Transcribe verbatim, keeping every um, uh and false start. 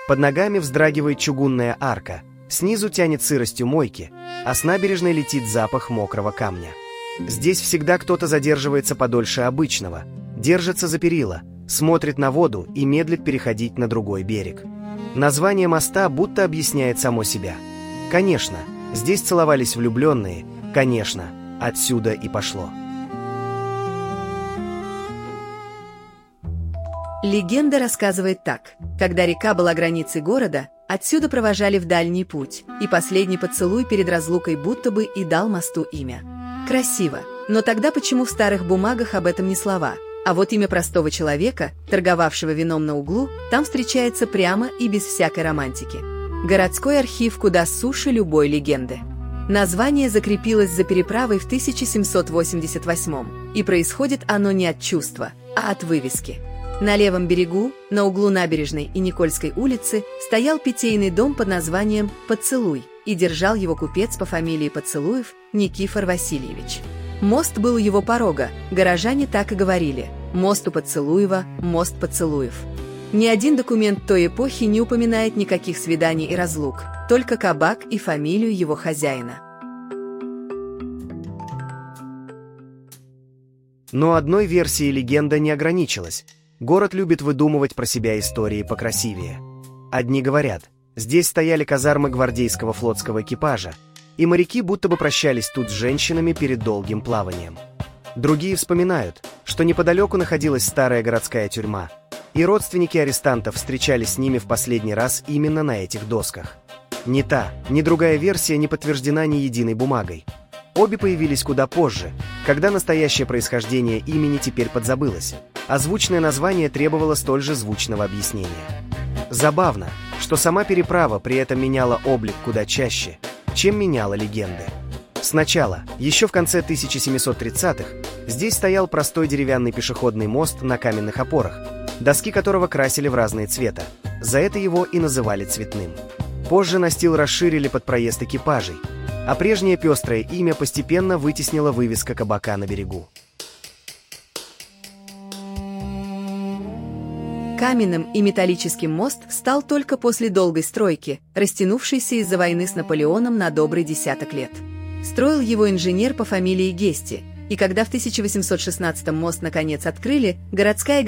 Под ногами вздрагивает чугунная арка, снизу тянет сыростью мойки, а с набережной летит запах мокрого камня. Здесь всегда кто-то задерживается подольше обычного, держится за перила, смотрит на воду и медлит переходить на другой берег. Название моста будто объясняет само себя. Конечно, здесь целовались влюбленные, конечно, отсюда и пошло. Легенда рассказывает так. Когда река была границей города, отсюда провожали в дальний путь, и последний поцелуй перед разлукой будто бы и дал мосту имя. Красиво, но тогда почему в старых бумагах об этом ни слова? А вот имя простого человека, торговавшего вином на углу, там встречается прямо и без всякой романтики. Городской архив куда суше любой легенды. Название закрепилось за переправой в тысяча семьсот восемьдесят восьмом, и происходит оно не от чувства, а от вывески. На левом берегу, на углу Набережной и Никольской улицы, стоял питейный дом под названием «Поцелуй», и держал его купец по фамилии Поцелуев Никифор Васильевич. Мост был у его порога, горожане так и говорили: «Мост у Поцелуева, мост Поцелуев». Ни один документ той эпохи не упоминает никаких свиданий и разлук, только кабак и фамилию его хозяина. Но одной версией легенда не ограничилась. Город любит выдумывать про себя истории покрасивее. Одни говорят, здесь стояли казармы гвардейского флотского экипажа, и моряки будто бы прощались тут с женщинами перед долгим плаванием. Другие вспоминают, что неподалеку находилась старая городская тюрьма, и родственники арестантов встречались с ними в последний раз именно на этих досках. Ни та, ни другая версия не подтверждена ни единой бумагой. Обе появились куда позже, когда настоящее происхождение имени теперь подзабылось, а звучное название требовало столь же звучного объяснения. Забавно, что сама переправа при этом меняла облик куда чаще, чем меняла легенды. Сначала, еще в конце тысяча семьсот тридцатых, здесь стоял простой деревянный пешеходный мост на каменных опорах, доски которого красили в разные цвета, за это его и называли цветным. Позже настил расширили под проезд экипажей, а прежнее пестрое имя постепенно вытеснила вывеска кабака на берегу. Каменным и металлическим мост стал только после долгой стройки, растянувшейся из-за войны с Наполеоном на добрый десяток лет. Строил его инженер по фамилии Гести, и когда в тысяча восемьсот шестнадцатом мост наконец открыли, городская